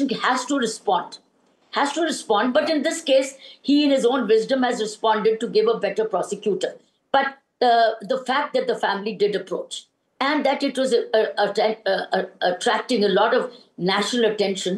prosecution has to respond. Has to respond. But in this case, he, in his own wisdom, has responded to give a better prosecutor. But the fact that the family did approach and that it was attracting a lot of national attention